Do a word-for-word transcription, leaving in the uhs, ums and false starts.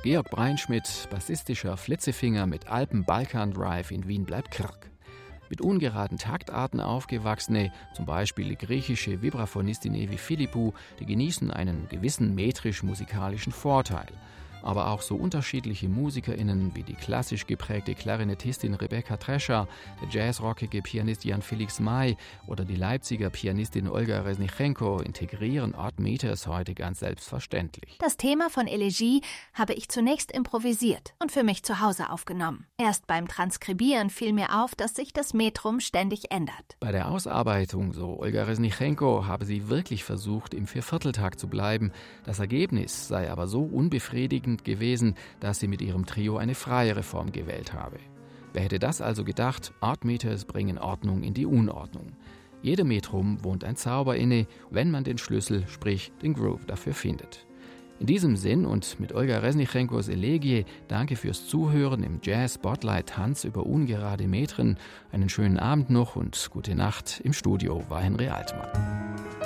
Georg Breinschmidt, bassistischer Flitzefinger mit Alpen-Balkan-Drive in Wien bleibt Kirk. Mit ungeraden Taktarten aufgewachsene, zum Beispiel die griechische Vibraphonistin Evi Philippou, die genießen einen gewissen metrisch-musikalischen Vorteil. Aber auch so unterschiedliche MusikerInnen wie die klassisch geprägte Klarinettistin Rebecca Trescher, der jazzrockige Pianist Jan Felix May oder die Leipziger Pianistin Olga Resnichenko integrieren Odd Meters heute ganz selbstverständlich. Das Thema von Elegie habe ich zunächst improvisiert und für mich zu Hause aufgenommen. Erst beim Transkribieren fiel mir auf, dass sich das Metrum ständig ändert. Bei der Ausarbeitung, so Olga Resnichenko, habe sie wirklich versucht, im Viervierteltakt zu bleiben. Das Ergebnis sei aber so unbefriedigend gewesen, dass sie mit ihrem Trio eine freiere Form gewählt habe. Wer hätte das also gedacht? Odd Meters bringen Ordnung in die Unordnung. Jedem Metrum wohnt ein Zauber inne, wenn man den Schlüssel, sprich den Groove, dafür findet. In diesem Sinn und mit Olga Resnichenkos Elegie danke fürs Zuhören im Jazz Spotlight Tanz über ungerade Metren. Einen schönen Abend noch und gute Nacht. Im Studio war Henry Altmann.